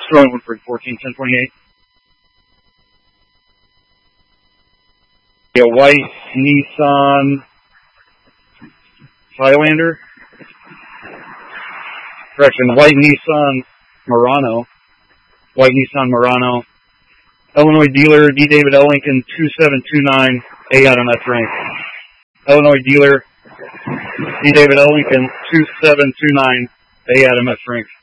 Throwing Woodford 14-10-28. A white Nissan Highlander. Correction, white Nissan Murano. White Nissan Murano. Illinois dealer D. David L. Lincoln 2729. A out on that rank. Illinois dealer D. David L. Lincoln 2729. A out on that rank.